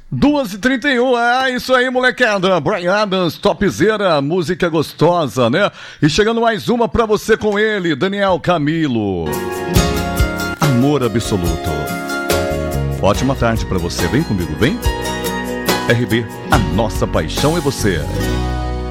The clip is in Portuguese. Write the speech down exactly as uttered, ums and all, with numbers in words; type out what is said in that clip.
duas e trinta e um, é isso aí, molecada. Bryan Adams, topzera, música gostosa, né? E chegando mais uma pra você com ele, Daniel Camilo. Amor absoluto. Ótima tarde pra você, vem comigo, vem? R B, a nossa paixão é você.